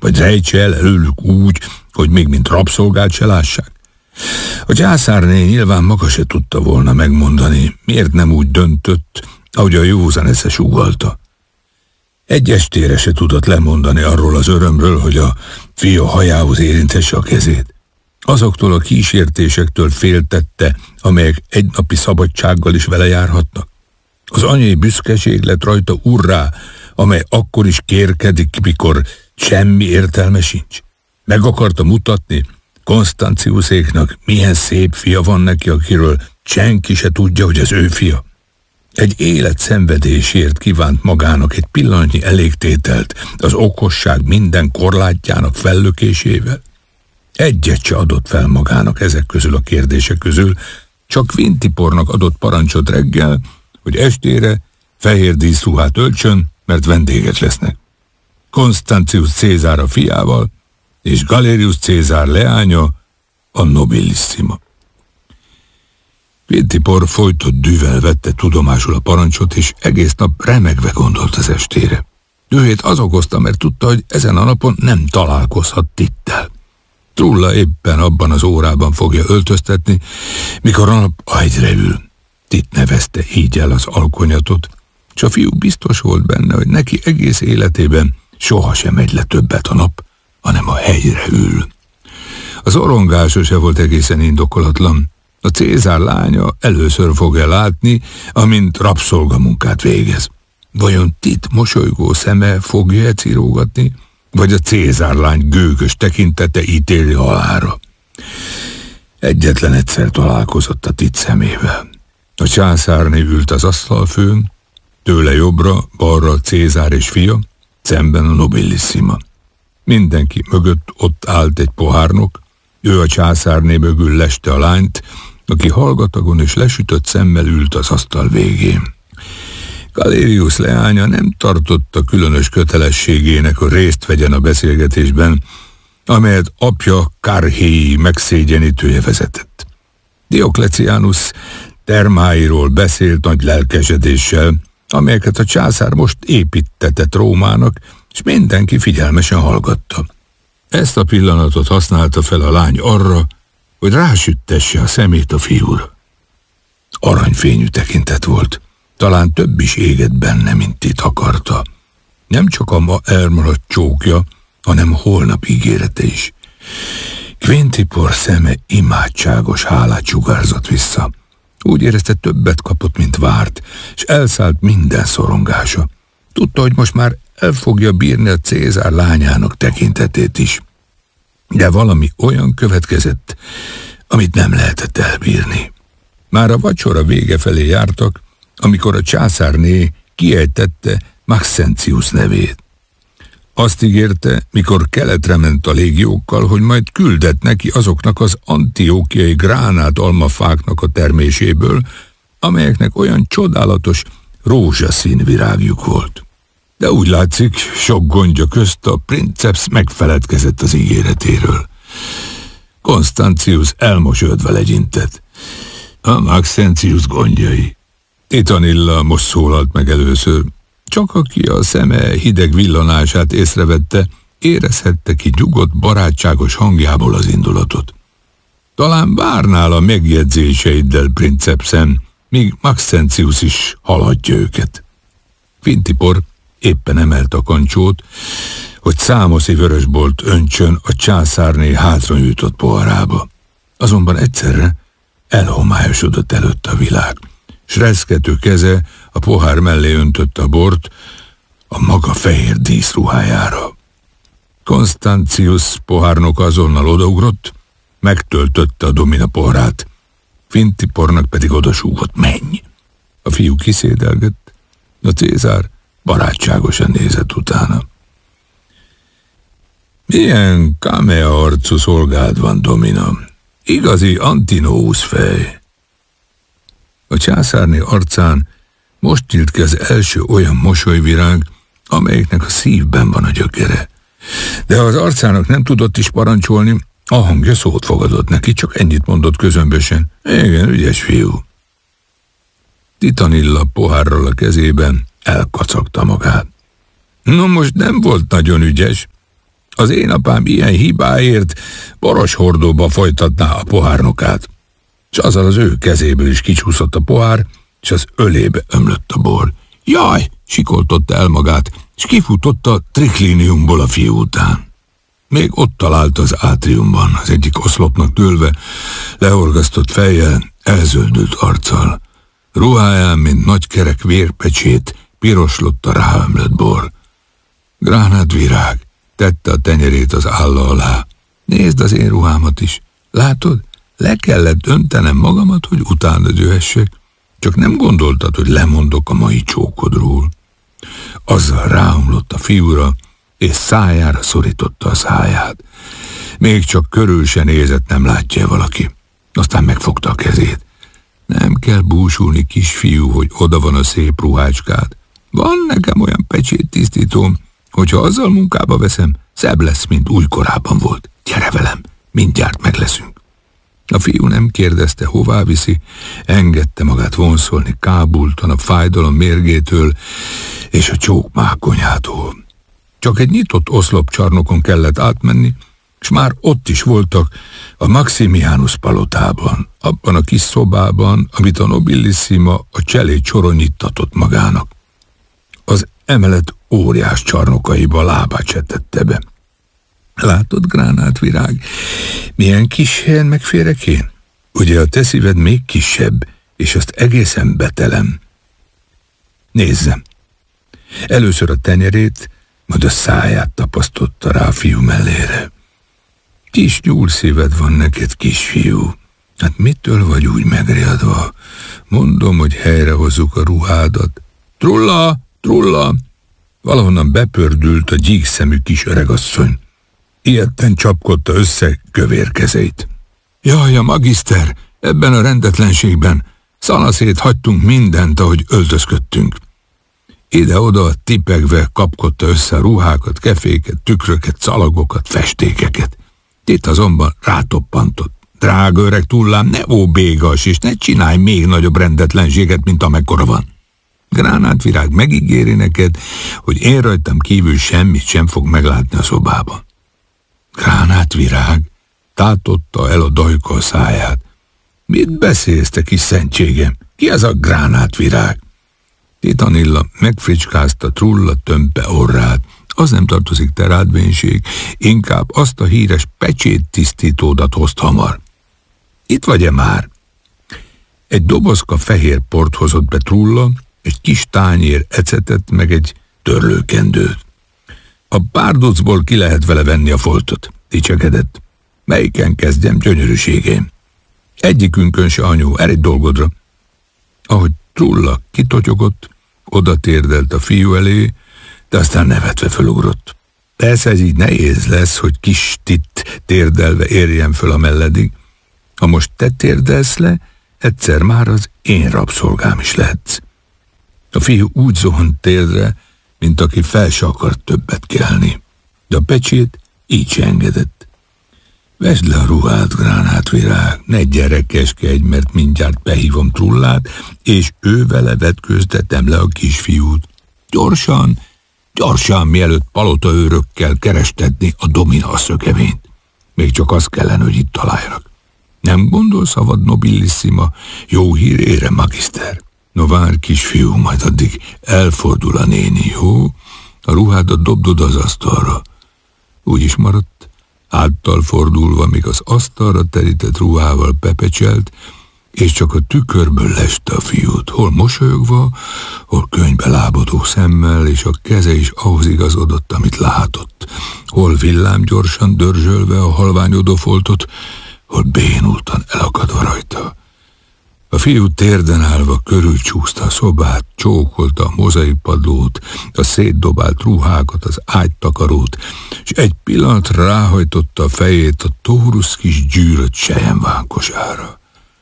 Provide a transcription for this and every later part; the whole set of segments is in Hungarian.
vagy rejtse el előlük úgy, hogy még mint rabszolgát se lássák. A császárné nyilván maga se tudta volna megmondani, miért nem úgy döntött, ahogy a józan esze sugallta. Egy estére se tudott lemondani arról az örömről, hogy a fia hajához érintesse a kezét. Azoktól a kísértésektől féltette, amelyek egynapi szabadsággal is vele járhatnak. Az anyai büszkeség lett rajta urrá, amely akkor is kérkedik, mikor semmi értelme sincs. Meg akarta mutatni Konstanciuséknak, milyen szép fia van neki, akiről senki se tudja, hogy az ő fia. Egy élet szenvedésért kívánt magának egy pillanatnyi elégtételt az okosság minden korlátjának fellökésével. Egyet se adott fel magának ezek közül a kérdések közül, csak Vintipornak adott parancsot reggel, hogy estére fehér díszruhát öltsön, mert vendégek lesznek. Constantius Cézár a fiával, és Galerius Cézár leánya, a nobilissima. Vintipor folytott dühvel vette tudomásul a parancsot, és egész nap remegve gondolt az estére. Dühét az okozta, mert tudta, hogy ezen a napon nem találkozhat Tittel. Trulla éppen abban az órában fogja öltöztetni, mikor a nap a hegyre ül. Titt nevezte így el az alkonyatot, és a fiú biztos volt benne, hogy neki egész életében sohasem megy le többet a nap, hanem a hegyre ül. Az orongása se volt egészen indokolatlan. A Cézár lánya először fogja látni, amint rabszolgamunkát végez. Vajon Titt mosolygó szeme fogja cirógatni, vagy a Cézár lány gőgös tekintete ítéli halálra? Egyetlen egyszer találkozott a Titt szemével. A császárné ült az asztalfőn, tőle jobbra, balra Cézár és fia, szemben a nobilissima. Mindenki mögött ott állt egy pohárnok, ő a császárné mögül leste a lányt, aki hallgatagon és lesütött szemmel ült az asztal végén. Galerius leánya nem tartotta különös kötelességének, hogy részt vegyen a beszélgetésben, amelyet apja Karhéi megszégyenítője vezetett. Dioklecianus termáiról beszélt nagy lelkesedéssel, amelyeket a császár most építtetett Rómának, és mindenki figyelmesen hallgatta. Ezt a pillanatot használta fel a lány arra, hogy rásüttesse a szemét a fiúra. Aranyfényű tekintet volt, talán több is égett benne, mint Titt akarta. Nem csak a ma elmaradt csókja, hanem holnap ígérete is. Vintipor szeme imádságos hálát sugárzott vissza. Úgy érezte, többet kapott, mint várt, és elszállt minden szorongása. Tudta, hogy most már el fogja bírni a Cézár lányának tekintetét is. De valami olyan következett, amit nem lehetett elbírni. Már a vacsora vége felé jártak, amikor a császárné kiejtette Maxentius nevét. Azt ígérte, mikor keletre ment a légiókkal, hogy majd küldet neki azoknak az antiókiai gránát almafáknak a terméséből, amelyeknek olyan csodálatos rózsaszín virágjuk volt. De úgy látszik, sok gondja közt a princeps megfeledkezett az ígéretéről. Constantius elmosolyodva legyintett. A Maxentius gondjai. Titanilla most szólalt meg először. Csak aki a szeme hideg villanását észrevette, érezhette ki nyugodt, barátságos hangjából az indulatot. Talán várnál a megjegyzéseiddel, princepsen, míg Maxentius is haladja őket. Vintipor éppen emelt a kancsót, hogy számoszi vörösbolt öntsön a császárné hátranyújtott poharába. Azonban egyszerre elhomályosodott előtt a világ, s reszkető keze a pohár mellé öntötte a bort a maga fehér díszruhájára. Constantius pohárnok azonnal odaugrott, megtöltötte a domina poharát, Vintipornak pedig odasúgott, menj! A fiú kiszédelgett, a Cézár barátságosan nézett utána. Milyen kamea arcú szolgád van, domina, igazi Antinous fej. A császárné arcán most nyílt ki az első olyan mosolyvirág, amelyiknek a szívben van a gyökere. De az arcának nem tudott is parancsolni, a hangja szót fogadott neki, csak ennyit mondott közömbösen. Igen, ügyes fiú. Titanilla pohárral a kezében elkacagta magát. No, most nem volt nagyon ügyes. Az én apám ilyen hibáért boros hordóba folytatná a pohárnokát. És azzal az ő kezéből is kicsúszott a pohár, és az ölébe ömlött a bor. Jaj, sikoltotta el magát, és kifutott a trikliniumból a fiú után. Még ott találta az átriumban, az egyik oszlopnak dőlve, lehorgasztott fejjel, elzöldült arccal. Ruháján, mint nagy kerek vérpecsét, piroslott a ráömlött bor. Gránátvirág, tette a tenyerét az álla alá. Nézd az én ruhámat is. Látod? Le kellett öntenem magamat, hogy utána jöhessek. Csak nem gondoltad, hogy lemondok a mai csókodról. Azzal ráomlott a fiúra, és szájára szorította a száját. Még csak körül se nézett, nem látja valaki. Aztán megfogta a kezét. Nem kell búsulni, kisfiú, hogy oda van a szép ruhácskád. Van nekem olyan pecséttisztítóm, hogyha azzal munkába veszem, szebb lesz, mint újkorában volt. Gyere velem, mindjárt meg leszünk. A fiú nem kérdezte, hová viszi, engedte magát vonszolni kábultan a fájdalom mérgétől és a csók mákonyától. Csak egy nyitott oszlopcsarnokon kellett átmenni, és már ott is voltak a Maximianus palotában, abban a kis szobában, amit a Nobilissima a cselé csoronyítatott magának. Az emelet óriás csarnokaiba lábát se tette be. Látod, Gránátvirág, milyen kis helyen megférek én? Ugye a te szíved még kisebb, és azt egészen betelem. Nézzem. Először a tenyerét, majd a száját tapasztotta rá a fiú mellére. Kis nyúlszíved van neked, kisfiú. Hát mitől vagy úgy megriadva? Mondom, hogy helyrehozzuk a ruhádat. Trulla, trulla! Valahonnan bepördült a gyíkszemű kis öregasszony. Ilyetten csapkodta össze kövér kezeit. Jaj, a magiszter, ebben a rendetlenségben szanaszét hagytunk mindent, ahogy öltözködtünk. Ide-oda tipegve kapkodta össze a ruhákat, keféket, tükröket, szalagokat, festékeket. Itt azonban rátoppantott. Drága öreg Trullám, ne óbégass, és ne csinálj még nagyobb rendetlenséget, mint amekkora van. Gránátvirág megígéri neked, hogy én rajtam kívül semmit sem fog meglátni a szobában. Gránátvirág tátotta el a dajka a száját. Mit beszélsz, te kis szentségem? Ki az a Gránátvirág? Titanilla megfricskázta Trulla tömpe orrát. Az nem tartozik te rád, vénység, inkább azt a híres pecséttisztítódat hozd hamar. Itt vagy-e már? Egy dobozka fehér port hozott be Trulla, egy kis tányér ecetet, meg egy törlőkendőt. A párdocból ki lehet vele venni a foltot, dicsekedett. Melyiken kezdjem, gyönyörűségém? Egyikünkön se, anyu, eredj dolgodra. Ahogy Trulla kitotyogott, oda térdelt a fiú elé, de aztán nevetve fölugrott. Persze ez így nehéz lesz, hogy kis Titt térdelve érjen föl a melledig. Ha most te térdelsz le, egyszer már az én rabszolgám is lehetsz. A fiú úgy zuhant térdre, mint aki fel se akart többet kelni. De a pecsét így se engedett. Vesd le a ruhát, Gránátvirág, ne gyerekeskedj, mert mindjárt behívom Trullát, és ő vele vetkőztetem le a kisfiút. Gyorsan, gyorsan, mielőtt palotaőrökkel kerestetni a domina szökevényt. Még csak az kellene, hogy itt találjanak. Nem gondolsz, avad Nobilissima jó hírére, magiszter? No várj, kisfiú, majd addig elfordul a néni, jó? A ruhádat dobd oda az asztalra. Úgy is maradt, háttal fordulva, míg az asztalra terített ruhával pepecselt, és csak a tükörből leste a fiút, hol mosolyogva, hol könyvbe lábadó szemmel, és a keze is ahhoz igazodott, amit látott, hol villámgyorsan dörzsölve a halványodó foltot, hol bénultan elakadva rajta. A fiú térden állva körülcsúszta a szobát, csókolta a mozaikpadlót, a szétdobált ruhákat, az ágytakarót, és egy pillanatra ráhajtotta a fejét a tórusz kis gyűrött selyemvánkosára.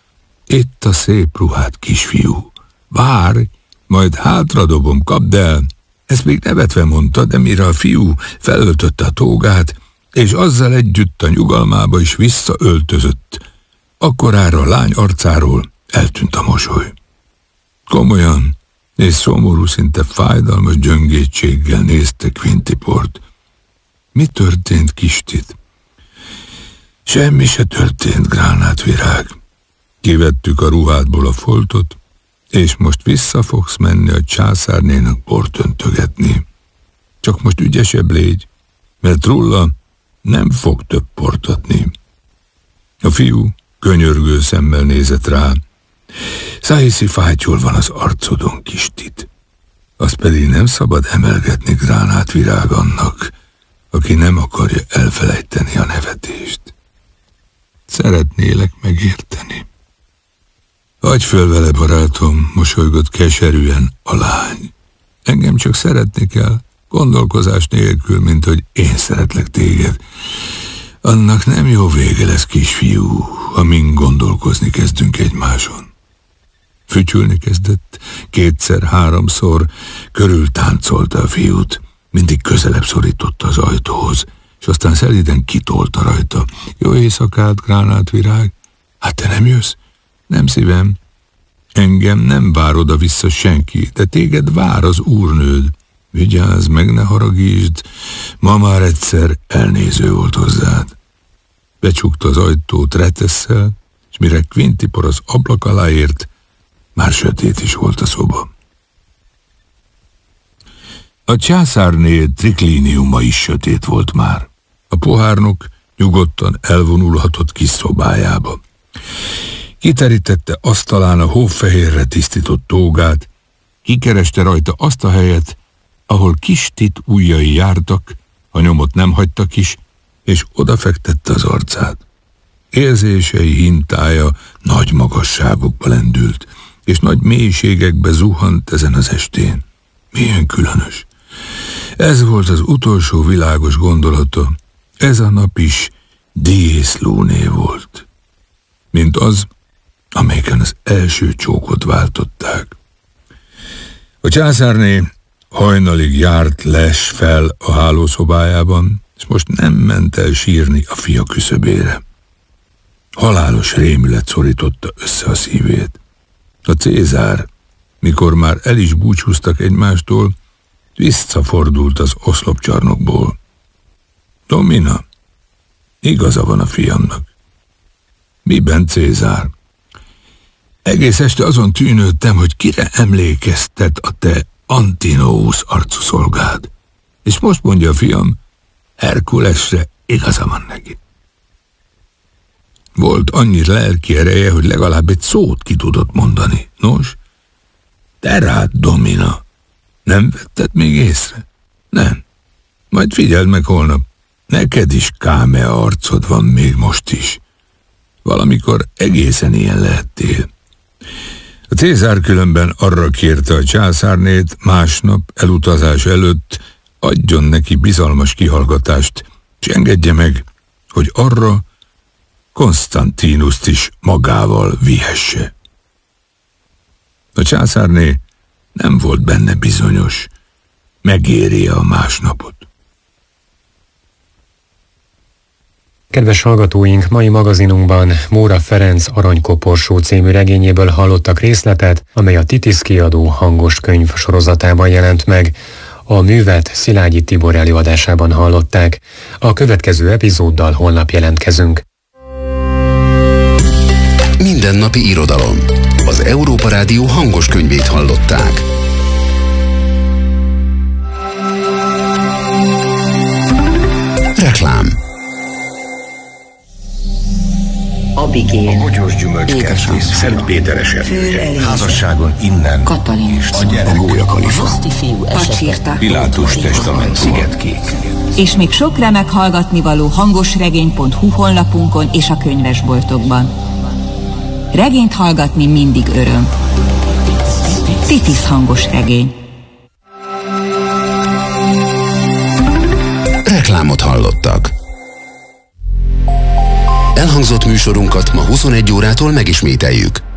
Itt a szép ruhát, kisfiú. Várj, majd hátradobom, kapd el. Ezt még nevetve mondta, de mire a fiú felöltötte a tógát, és azzal együtt a nyugalmába is visszaöltözött, akkorára a lány arcáról eltűnt a mosoly. Komolyan és szomorú, szinte fájdalmas gyöngétséggel nézte Quintiport. Mi történt, Kistit? Semmi se történt, Gránátvirág. Kivettük a ruhádból a foltot, és most vissza fogsz menni a császárnénak bort öntögetni. Csak most ügyesebb légy, mert Trulla nem fog több bort adni. A fiú könyörgő szemmel nézett rá. Szájszi fátyol van az arcodon, Kistit. Azt pedig nem szabad emelgetni, Gránátvirág, annak, aki nem akarja elfelejteni a nevetést. Szeretnélek megérteni. Adj föl vele, barátom, mosolygott keserűen a lány. Engem csak szeretni kell, gondolkozás nélkül, mint hogy én szeretlek téged. Annak nem jó vége lesz, kisfiú, amin gondolkozni kezdünk egymáson. Fütyülni kezdett, kétszer-háromszor körül táncolta a fiút, mindig közelebb szorította az ajtóhoz, és aztán szelíden kitolta rajta. Jó éjszakát, Gránátvirág! Hát te nem jössz? Nem szívem. Engem nem vár oda-vissza senki, de téged vár az úrnőd. Vigyázz, meg ne haragítsd, ma már egyszer elnéző volt hozzád. Becsukta az ajtót retesszel, és mire Quintipor az ablak alá ért, már sötét is volt a szoba. A császárné triklíniuma is sötét volt már. A pohárnok nyugodtan elvonulhatott kis szobájába. Kiterítette asztalán a hófehérre tisztított tógát, kikereste rajta azt a helyet, ahol Kistit ujjai jártak, a nyomot nem hagytak is, és odafektette az arcát. Érzései hintája nagy magasságokba lendült, és nagy mélységekbe zuhant ezen az estén. Milyen különös. Ez volt az utolsó világos gondolata. Ez a nap is Dies Luné volt, mint az, amelyiken az első csókot váltották. A császárné hajnalig járt les fel a hálószobájában, és most nem ment el sírni a fia küszöbére. Halálos rémület szorította össze a szívét. A Cézár, mikor már el is búcsúztak egymástól, visszafordult az oszlopcsarnokból. Domina, igaza van a fiamnak. Miben, Cézár? Egész este azon tűnődtem, hogy kire emlékeztet a te Antinous arcú szolgád. És most mondja a fiam, Herkulesre igaza van neki. Volt annyi lelki ereje, hogy legalább egy szót ki tudott mondani. Nos, te rád, Domina, nem vetted még észre? Nem. Majd figyeld meg holnap. Neked is káme arcod van még most is. Valamikor egészen ilyen lehettél. A Cézár különben arra kérte a császárnét másnap elutazás előtt, adjon neki bizalmas kihallgatást, és engedje meg, hogy arra Konstantinust is magával vihesse. A császárné nem volt benne bizonyos, megéri-e a másnapot. Kedves hallgatóink, mai magazinunkban Móra Ferenc Aranykoporsó című regényéből hallottak részletet, amely a Titis kiadó hangos könyv sorozatában jelent meg. A művet Szilágyi Tibor előadásában hallották. A következő epizóddal holnap jelentkezünk. Mindennapi irodalom. Az Európa Rádió hangos könyvét hallották. Reklám. Abigail, a bogyós gyümölcskertész, Szent Péter eseménye, házasságon innen, Katalin, a gyerek, a Gólya-Kalifa, Pilátus testament, Szigetkék. És még sok remek hallgatnivaló hangosregény.hu honlapunkon és a könyvesboltokban. Regényt hallgatni mindig öröm. Titis hangos regény. Reklámot hallottak. Elhangzott műsorunkat ma 21 órától megismételjük.